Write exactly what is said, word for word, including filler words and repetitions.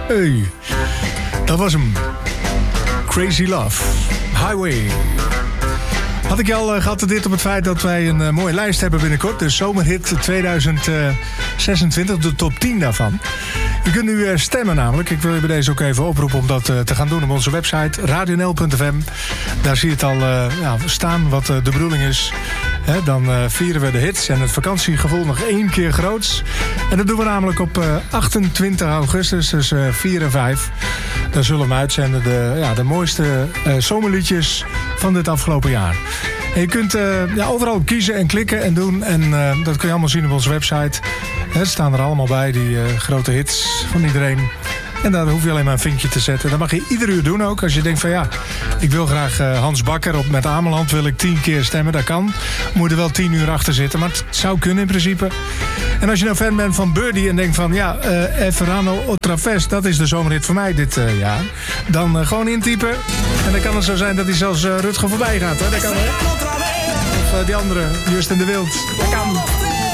Hey, dat was hem. Crazy Love. Highway. Had ik je al uh, geattendeerd op het feit dat wij een uh, mooie lijst hebben binnenkort. De Zomerhit tweeduizend zesentwintig, de top tien daarvan. Je kunt nu uh, stemmen namelijk. Ik wil je bij deze ook even oproepen om dat uh, te gaan doen op onze website radio n l punt f m. Daar zie je het al uh, ja, staan wat uh, de bedoeling is. He, dan uh, vieren we de hits en het vakantiegevoel nog één keer groots. En dat doen we namelijk op uh, achtentwintig augustus, dus uh, vier en vijf. Dan zullen we uitzenden de, ja, de mooiste uh, zomerliedjes van dit afgelopen jaar. En je kunt uh, ja, overal kiezen en klikken en doen. En uh, dat kun je allemaal zien op onze website. Er staan er allemaal bij, die uh, grote hits van iedereen. En daar hoef je alleen maar een vinkje te zetten. Dat mag je ieder uur doen ook. Als je denkt van ja, ik wil graag uh, Hans Bakker op Met Ameland wil ik tien keer stemmen. Dat kan. Moet er wel tien uur achter zitten. Maar het zou kunnen in principe. En als je nou fan bent van Birdie en denkt van ja, uh, El Verano Otra Vez, dat is de zomerhit voor mij dit uh, jaar. Dan uh, gewoon intypen. En dan kan het zo zijn dat hij zelfs uh, Rutger voorbij gaat. Hè? Dat kan, hè? Of uh, die andere, Justin de Wild. Dat kan.